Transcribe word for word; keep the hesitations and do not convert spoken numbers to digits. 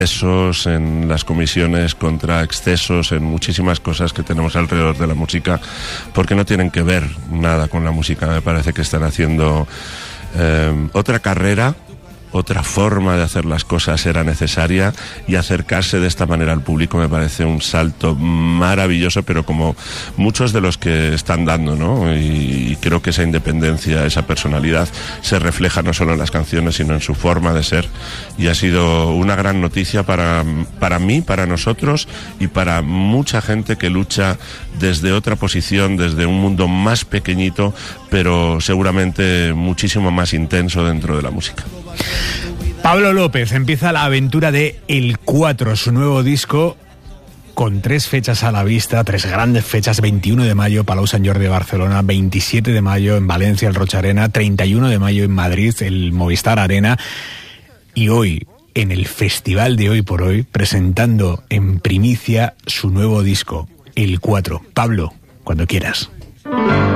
excesos, en las comisiones contra excesos, en muchísimas cosas que tenemos alrededor de la música, porque no tienen que ver nada con la música. Me parece que están haciendo eh, otra carrera, otra forma de hacer las cosas era necesaria, y acercarse de esta manera al público me parece un salto maravilloso, pero como muchos de los que están dando, ¿no? Y creo que esa independencia, esa personalidad se refleja no solo en las canciones, sino en su forma de ser, y ha sido una gran noticia para, para mí, para nosotros y para mucha gente que lucha desde otra posición, desde un mundo más pequeñito, pero seguramente muchísimo más intenso dentro de la música. Pablo López empieza la aventura de El cuatro, su nuevo disco, con tres fechas a la vista, tres grandes fechas: veintiuno de mayo, Palau Sant Jordi de Barcelona; veintisiete de mayo en Valencia, el Rocha Arena; treinta y uno de mayo en Madrid, el Movistar Arena; y hoy, en el festival de Hoy por Hoy, presentando en primicia su nuevo disco, El cuatro. Pablo, cuando quieras.